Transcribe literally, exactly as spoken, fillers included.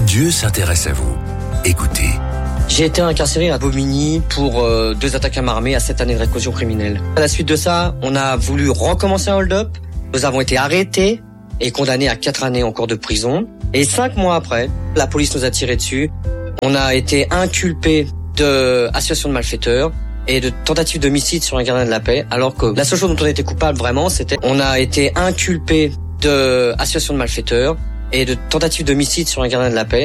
Dieu s'intéresse à vous. Écoutez. J'ai été incarcéré à Bobigny pour euh, deux attaques à main armée à sept années de réclusion criminelle. À la suite de ça, on a voulu recommencer un hold-up. Nous avons été arrêtés et condamnés à quatre années encore de prison. Et cinq mois après, la police nous a tiré dessus. On a été inculpés d'association de malfaiteurs et de tentative d'homicide sur un gardien de la paix, alors que la seule chose dont on était coupable vraiment, c'était on a été inculpés d'association de malfaiteurs et de tentative d'homicide sur un gardien de la paix.